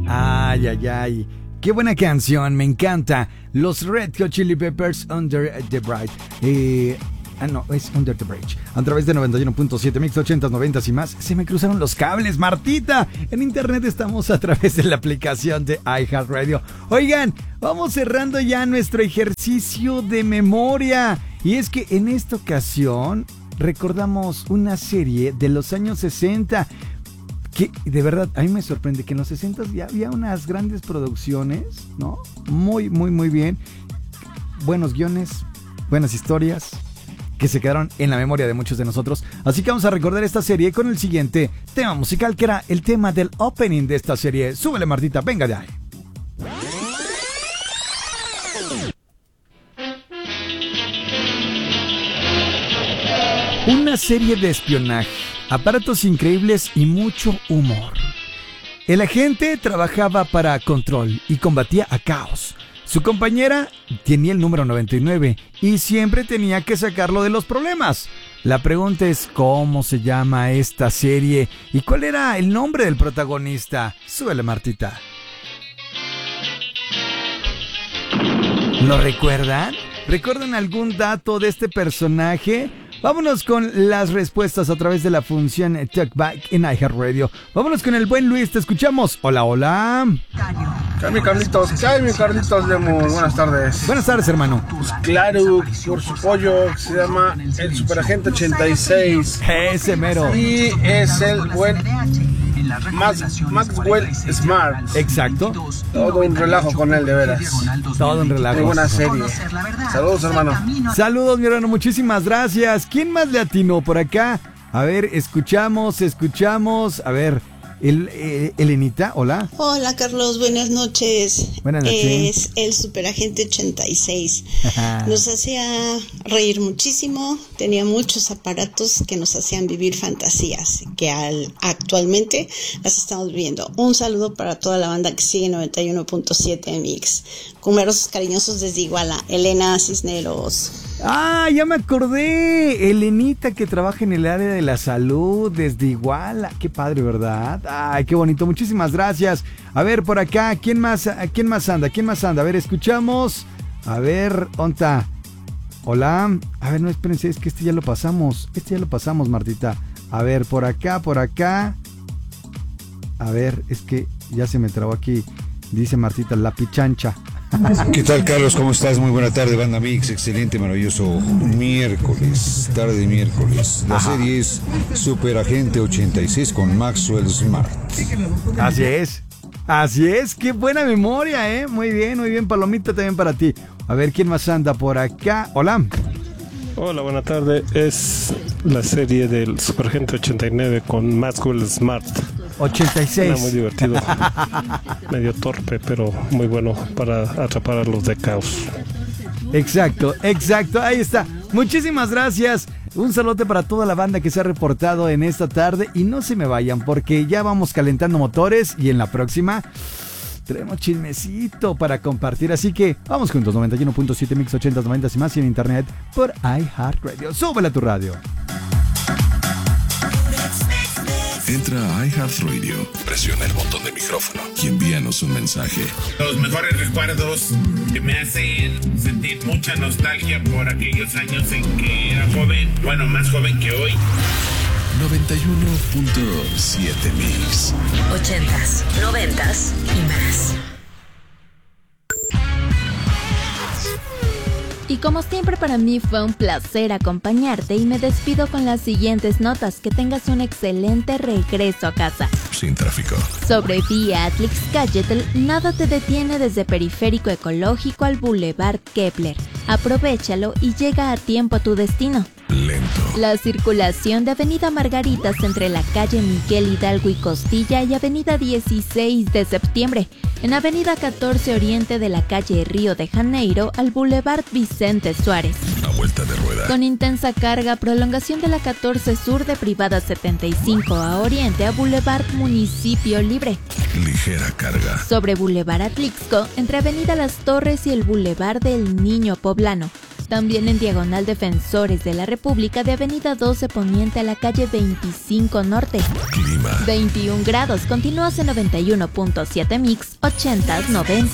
Ay, ay, ay. Qué buena canción, me encanta. Los Red Hot Chili Peppers, Under the Bridge. No, es Under the Bridge. A través de 91.7 Mix 80s, 90s y más. Se me cruzaron los cables, Martita. En internet estamos a través de la aplicación de iHeartRadio. Oigan, vamos cerrando ya nuestro ejercicio de memoria. Y es que en esta ocasión recordamos una serie de los años 60. Que de verdad, a mí me sorprende que en los 60 ya había unas grandes producciones, ¿no? Muy, muy, muy bien. Buenos guiones, buenas historias que se quedaron en la memoria de muchos de nosotros. Así que vamos a recordar esta serie con el siguiente tema musical, que era el tema del opening de esta serie. Súbele, Martita, venga de ahí. Una serie de espionaje, aparatos increíbles y mucho humor. El agente trabajaba para Control y combatía a Caos. Su compañera tenía el número 99 y siempre tenía que sacarlo de los problemas. La pregunta es, ¿cómo se llama esta serie? ¿Y cuál era el nombre del protagonista? Súbele, Martita. ¿Lo recuerdan? ¿Recuerdan algún dato de este personaje? Vámonos con las respuestas a través de la función Talkback en iHeartRadio. Vámonos con el buen Luis, te escuchamos. Hola, hola. Mi Carlitos Lemus, buenas tardes. Buenas tardes, hermano. Pues claro, por su pollo, se llama el Superagente 86. Ese mero. Y es el buen Maxwell Smart. Exacto. Todo un relajo con él, de veras. Todo un relajo. Muy buena serie. Saludos, hermano. Saludos, mi hermano, muchísimas gracias. ¿Quién más le atinó por acá? A ver, escuchamos. A ver, Elenita, hola. Hola, Carlos, buenas noches. Buenas noches. Es el Superagente 86. Nos hacía reír muchísimo, tenía muchos aparatos que nos hacían vivir fantasías, que actualmente las estamos viviendo. Un saludo para toda la banda que sigue 91.7 Mix. Cumeros cariñosos desde Iguala, Elena Cisneros. Ah, ya me acordé. Elenita, que trabaja en el área de la salud desde Iguala. Qué padre, ¿verdad? Ay, qué bonito. Muchísimas gracias. A ver, por acá, ¿quién más anda? A ver, escuchamos. A ver, onta. Hola. A ver, no, espérense, es que este ya lo pasamos, Martita. A ver, por acá. A ver, es que ya se me trabó aquí. Dice Martita, la pichancha. ¿Qué tal, Carlos? ¿Cómo estás? Muy buena tarde, banda Mix. Excelente, maravilloso tarde de miércoles. La serie es Superagente 86 con Maxwell Smart. Así es, qué buena memoria, Muy bien, palomita también para ti. A ver, ¿quién más anda por acá? Hola. Hola, buena tarde. Es la serie del Superagente 89 con Maxwell Smart. 86. Era muy divertido. Medio torpe, pero muy bueno para atrapar a los de Caos. Exacto. Ahí está. Muchísimas gracias. Un saludo para toda la banda que se ha reportado en esta tarde. Y no se me vayan, porque ya vamos calentando motores. Y en la próxima tenemos chismecito para compartir. Así que vamos juntos. 91.7 Mix 80s, 90s y más. Y en internet por iHeartRadio. Súbele a tu radio. Entra a iHeartRadio, presiona el botón de micrófono y envíanos un mensaje. Los mejores recuerdos que me hacen sentir mucha nostalgia por aquellos años en que era joven, bueno, más joven que hoy. 91.7 Mix. 80s, 90s y más. Y como siempre, para mí fue un placer acompañarte y me despido con las siguientes notas. Que tengas un excelente regreso a casa. Sin tráfico. Sobre Vía Atlix-Cayetel, nada te detiene desde Periférico Ecológico al Boulevard Kepler. Aprovechalo y llega a tiempo a tu destino. Lento. La circulación de Avenida Margaritas entre la calle Miguel Hidalgo y Costilla y Avenida 16 de Septiembre. En Avenida 14 Oriente de la calle Río de Janeiro al Boulevard Vicente Suárez. A vuelta de rueda. Con intensa carga, prolongación de la 14 Sur de Privada 75 a Oriente a Boulevard Municipio Libre. Ligera carga. Sobre Boulevard Atlixco, entre Avenida Las Torres y el Boulevard del Niño Poblano. También en diagonal Defensores de la República de avenida 12 Poniente a la calle 25 Norte. Clima. 21 grados, continúas en 91.7 Mix 80s 90.